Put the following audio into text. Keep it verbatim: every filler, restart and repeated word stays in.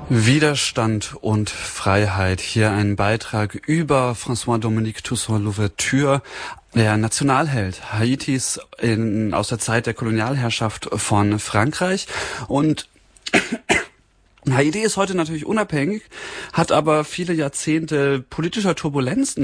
Widerstand und Freiheit. Hier ein Beitrag über François-Dominique Toussaint-Louverture, der Nationalheld Haitis in, aus der Zeit der Kolonialherrschaft von Frankreich. Und Haiti ist heute natürlich unabhängig, hat aber viele Jahrzehnte politischer Turbulenzen